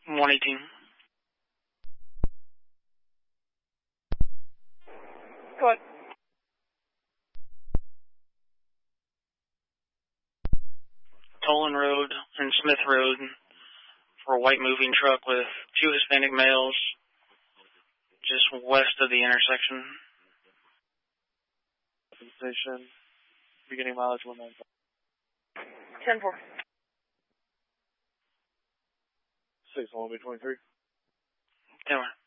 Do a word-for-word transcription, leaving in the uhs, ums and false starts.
one eighteen. Go ahead. Tolan Road and Smith Road for a white moving truck with two Hispanic males just west of the intersection. Station, beginning mileage one nine five. ten four. six one B twenty-three. There.